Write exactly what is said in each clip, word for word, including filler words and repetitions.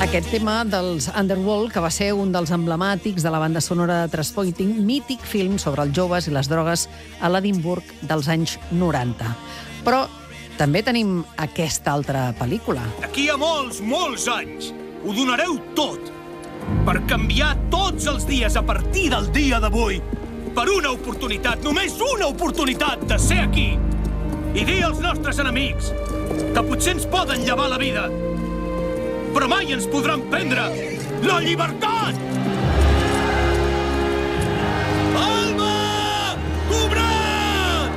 Aquest tema dels Underworld, que va ser un dels emblemàtics de la banda sonora de Trainspotting, mític film sobre els joves i les drogues a l'Edimburg dels anys noranta. Però també tenim aquesta altra pel·lícula. D'aquí a molts, molts anys, ho donareu tot per canviar tots els dies a partir del dia d'avui per una oportunitat, només una oportunitat de ser aquí i dir als nostres enemics que potser ens poden llevar la vida, però mai ens podran prendre la llibertat! Alba! Cobrat!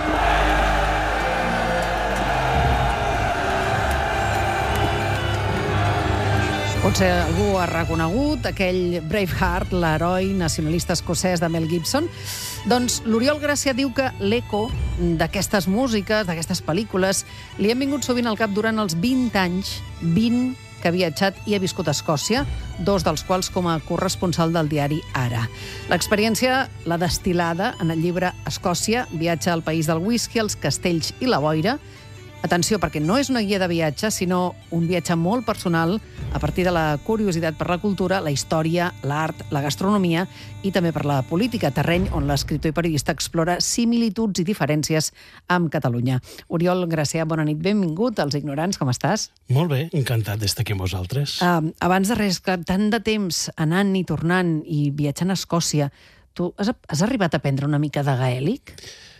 Potser algú ha reconegut aquell Braveheart, l'heroi nacionalista escocès de Mel Gibson. Doncs l'Oriol Gracià diu que l'eco d'aquestes músiques, d'aquestes pel·lícules, li han vingut sovint al cap durant els vint anys, vint que ha viatjat i ha viscut a Escòcia, dos dels quals com a corresponsal del diari Ara. L'experiència l'ha destil·lada en el llibre Escòcia, viatge al país del whisky, els castells i la boira. Atenció, perquè no és una guia de viatge, sinó un viatge molt personal a partir de la curiositat per la cultura, la història, l'art, la gastronomia i també per la política, terreny on l'escriptor i periodista explora similituds i diferències amb Catalunya. Oriol Gracià, bona nit, benvingut als Ignorants, com estàs? Molt bé, encantat d'estar aquí amb vosaltres. Uh, abans de res, que tant de temps anant i tornant i viatjant a Escòcia, tu has, has arribat a aprendre una mica de gaèlic?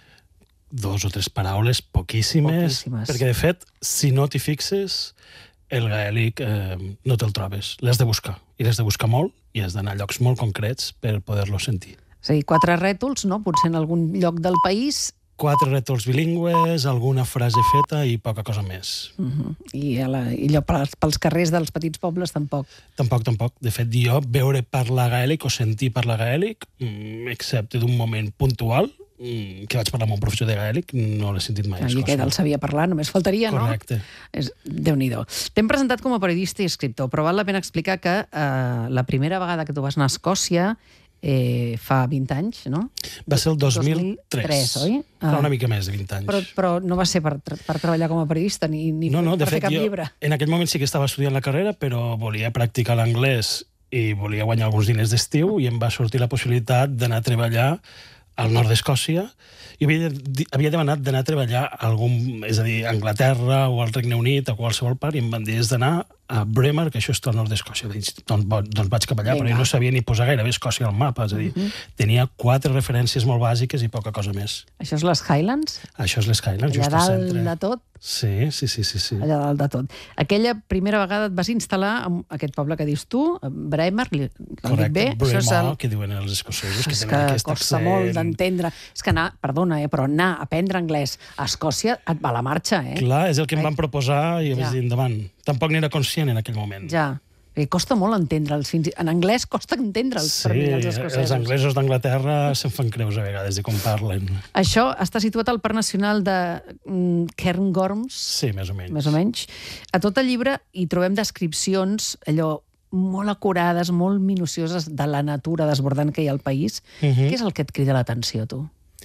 Dos o tres paraules, poquíssimes, Poquíssimes. perquè, de fet, si no t'hi fixes, el gaèlic eh, no te'l trobes. L'has de buscar, i l'has de buscar molt, i has d'anar a llocs molt concrets per poder-lo sentir. És a dir, quatre rètols, no? Potser en algun lloc del país. Quatre rètols bilingües, alguna frase feta i poca cosa més. Uh-huh. I, a la, I allò pels, pels carrers dels petits pobles tampoc. Tampoc, tampoc. De fet, jo veure parlar gaèlic o sentir parlar gaèlic, mm, excepte d'un moment puntual, que vaig parlar amb un professor de gaèlic, no l'he sentit mai a I Escòcia. aquest el sabia parlar, només faltaria, no? Correcte. És, Déu-n'hi-do. T'hem presentat com a periodista i escriptor, però val la pena explicar que eh, la primera vegada que tu vas anar a Escòcia eh, fa vint anys, no? Va ser el dos mil tres. dos mil tres, oi? Fa Ah. una mica més de vint anys. Però, però no va ser per, per treballar com a periodista ni, ni No, no, de per fer fet, cap jo llibre. en aquell moment sí que estava estudiant la carrera, però volia practicar l'anglès i volia guanyar alguns diners d'estiu i em va sortir la possibilitat d'anar a treballar al nord d'Escòcia. Jo havia, havia demanat d'anar a treballar a algun, és a dir, a Anglaterra o al Regne Unit, a qualsevol part, i em van dir és d'anar a Bremer, que això està al nord d'Escòcia. Doncs, doncs vaig cap allà, Vinga. però jo no sabia ni posar gairebé Escòcia al mapa, és a dir, uh-huh. tenia quatre referències molt bàsiques i poca cosa més. Això és les Highlands? Això és les Highlands, Allà just al dalt centre. de tot? Sí, sí, sí, sí, sí. Allà dalt de tot. Aquella primera vegada et vas instal·lar en aquest poble que dius tu, Bremer, l'he dit Correcte, bé? Això és Bremer, el... que diuen els escocesos, que És tenen que aquest costa accent. molt d'entendre. És que anar, perdona, eh, però anar a aprendre anglès a Escòcia et va a la marxa, eh? Clar, és el que em Eh? van proposar i Ja. vaig dir endavant. Tampoc n'era conscient en aquell moment. Ja. Perquè costa molt entendre'ls. Fins... i- En anglès costa entendre'ls, Sí, per mi, els escocesos. els anglesos d'Anglaterra se'n fan creus a vegades de com parlen. Això està situat al Parc Nacional de mm, Cairngorms, Sí, més o menys. més o menys. A tot el llibre hi trobem descripcions, allò, molt acurades, molt minucioses de la natura desbordant que hi ha al país. Mhm. Què és el que et crida l'atenció, tu?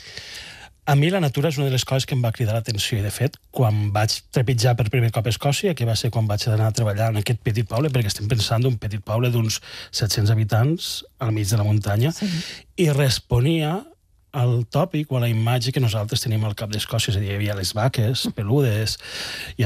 A mi la natura és una de les coses que em va cridar l'atenció i, de fet, quan vaig trepitjar per primer cop a Escòcia, que va ser quan vaig anar a treballar en aquest petit poble, perquè estem pensant d'un petit poble d'uns set-cents habitants al mig de la muntanya, Sí. i responia al tòpic o a la imatge que nosaltres tenim al cap d'Escòcia, és a dir, hi havia les vaques peludes, i